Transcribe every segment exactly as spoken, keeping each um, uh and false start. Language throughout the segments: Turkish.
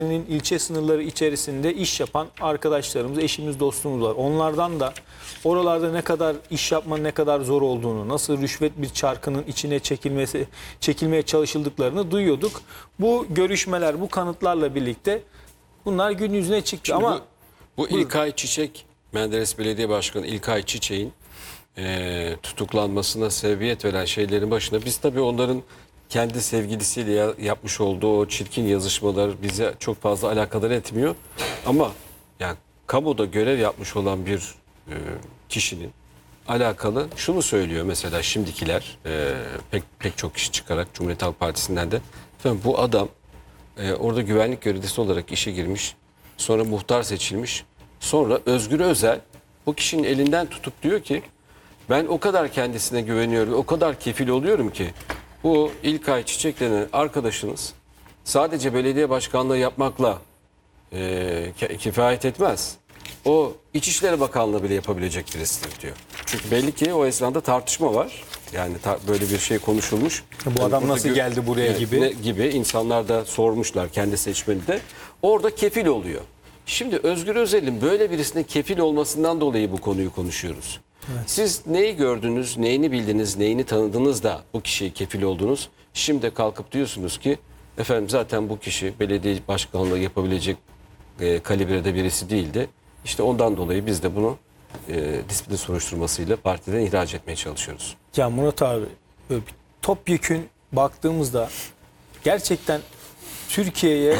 ilçe sınırları içerisinde iş yapan arkadaşlarımız, eşimiz, dostumuz var. Onlardan da oralarda ne kadar iş yapmanın ne kadar zor olduğunu, nasıl rüşvet bir çarkının içine çekilmesi, çekilmeye çalışıldıklarını duyuyorduk. Bu görüşmeler, bu kanıtlarla birlikte bunlar gün yüzüne çıktı. Şimdi ama bu, bu İlkay Çiçek, Menderes Belediye Başkanı İlkay Çiçek'in e, tutuklanmasına sebebiyet veren şeylerin başında biz tabii onların kendi sevgilisiyle ya, yapmış olduğu o çirkin yazışmalar bize çok fazla alakadar etmiyor. Ama yani kamuda görev yapmış olan bir e, kişinin alakalı şunu söylüyor mesela şimdikiler e, pek pek çok kişi çıkarak Cumhuriyet Halk Partisi'nden de efendim bu adam e, orada güvenlik görevlisi olarak işe girmiş, sonra muhtar seçilmiş, sonra Özgür Özel bu kişinin elinden tutup diyor ki ben o kadar kendisine güveniyorum, o kadar kefil oluyorum ki bu İlkay Çiçek denen arkadaşınız sadece belediye başkanlığı yapmakla e, kifayet etmez. O İçişleri Bakanlığı bile yapabilecek birisidir diyor. Çünkü belli ki o esnada tartışma var. Yani ta, böyle bir şey konuşulmuş. bu adam nasıl geldi buraya yani, gibi. Ne, gibi insanlar da sormuşlar kendi seçmeni de. Orada kefil oluyor. Şimdi Özgür Özel'in böyle birisine kefil olmasından dolayı bu konuyu konuşuyoruz. Evet. Siz neyi gördünüz, neyini bildiniz, neyini tanıdınız da bu kişiye kefil oldunuz. Şimdi kalkıp diyorsunuz ki efendim zaten bu kişi belediye başkanlığı yapabilecek e, kalibrede birisi değildi. İşte ondan dolayı biz de bunu e, disiplin soruşturmasıyla partiden ihraç etmeye çalışıyoruz. Ya Murat abi, böyle bir topyekün baktığımızda gerçekten Türkiye'ye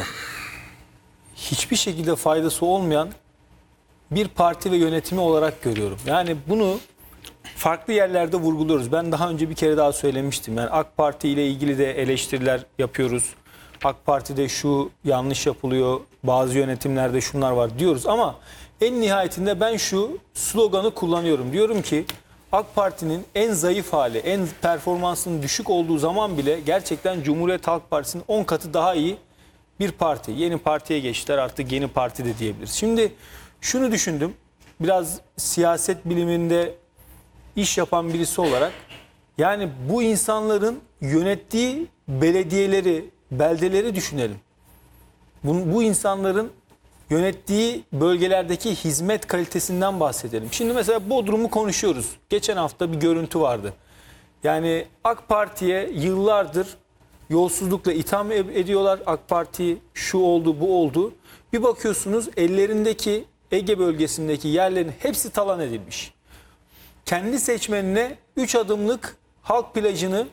hiçbir şekilde faydası olmayan bir parti ve yönetimi olarak görüyorum. Yani bunu farklı yerlerde vurguluyoruz. Ben daha önce bir kere daha söylemiştim. Yani AK Parti ile ilgili de eleştiriler yapıyoruz. AK Parti'de şu yanlış yapılıyor, bazı yönetimlerde şunlar var diyoruz ama en nihayetinde ben şu sloganı kullanıyorum. Diyorum ki AK Parti'nin en zayıf hali, en performansının düşük olduğu zaman bile gerçekten Cumhuriyet Halk Partisi'nin on katı daha iyi bir parti. Yeni partiye geçtiler, artık yeni parti de diyebiliriz. Şimdi şunu düşündüm. Biraz siyaset biliminde iş yapan birisi olarak yani bu insanların yönettiği belediyeleri, beldeleri düşünelim. Bu, bu insanların yönettiği bölgelerdeki hizmet kalitesinden bahsedelim. Şimdi mesela Bodrum'u konuşuyoruz. Geçen hafta bir görüntü vardı. Yani AK Parti'ye yıllardır yolsuzlukla itham ediyorlar. AK Parti şu oldu, bu oldu. Bir bakıyorsunuz ellerindeki Ege bölgesindeki yerlerin hepsi talan edilmiş. Kendi seçmenine üç adımlık halk plajını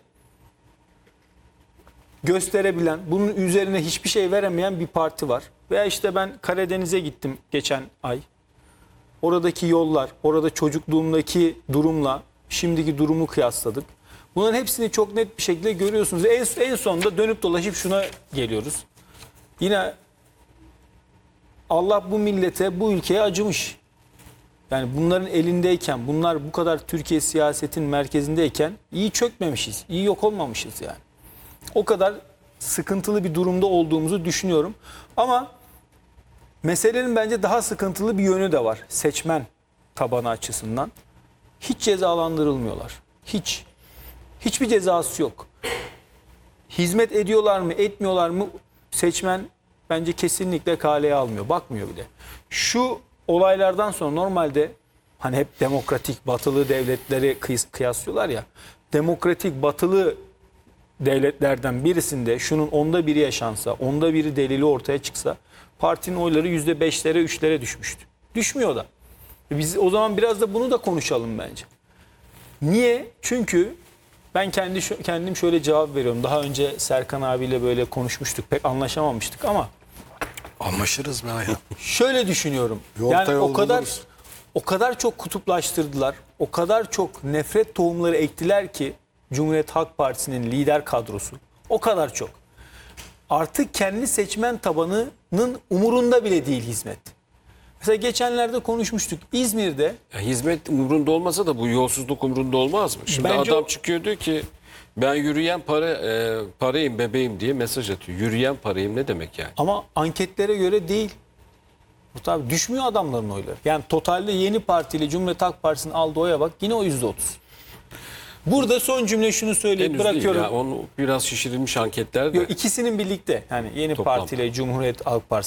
gösterebilen, bunun üzerine hiçbir şey veremeyen bir parti var. Veya işte ben Karadeniz'e gittim geçen ay. Oradaki yollar, orada çocukluğumdaki durumla şimdiki durumu kıyasladık. Bunların hepsini çok net bir şekilde görüyorsunuz. En, en sonunda dönüp dolaşıp şuna geliyoruz. Yine Allah bu millete, bu ülkeye acımış. Yani bunların elindeyken, bunlar bu kadar Türkiye siyasetin merkezindeyken iyi çökmemişiz, iyi yok olmamışız yani. O kadar sıkıntılı bir durumda olduğumuzu düşünüyorum. Ama meselenin bence daha sıkıntılı bir yönü de var seçmen tabanı açısından. Hiç cezalandırılmıyorlar. Hiç. Hiçbir cezası yok. Hizmet ediyorlar mı, etmiyorlar mı seçmen bence kesinlikle kaleye almıyor. Bakmıyor bile. Şu olaylardan sonra normalde hani hep demokratik batılı devletleri kıyaslıyorlar ya. Demokratik batılı devletlerden birisinde şunun onda biri yaşansa, onda biri delili ortaya çıksa partinin oyları yüzde beşlere, üçlere düşmüştü. Düşmüyor da. Biz o zaman biraz da bunu da konuşalım bence. Niye? Çünkü ben kendi kendim şöyle cevap veriyorum. Daha önce Serkan abiyle böyle konuşmuştuk. Pek anlaşamamıştık ama anlaşırız be ya. Şöyle düşünüyorum. Yani o kadar o kadar çok kutuplaştırdılar. O kadar çok nefret tohumları ektiler ki Cumhuriyet Halk Partisi'nin lider kadrosu. O kadar çok. Artık kendi seçmen tabanının umurunda bile değil hizmet. Mesela geçenlerde konuşmuştuk. İzmir'de ya hizmet umurunda olmasa da bu yolsuzluk umurunda olmaz mı? Şimdi Bence adam o... çıkıyor diyor ki ben yürüyen para e, parayım bebeğim diye mesaj atıyor. Yürüyen parayım ne demek yani? Ama anketlere göre değil. Bu tabii düşmüyor adamların oyları. Yani totalde Yeni Parti ile Cumhuriyet Halk Partisi'nin aldığı oya bak yine o yüzde otuz. Burada son cümle şunu söyleyip Henüz değil bırakıyorum. ya. Onu biraz şişirilmiş anketler de. Yok, ikisinin birlikte yani Yeni Toplam. Parti ile Cumhuriyet Halk Partisi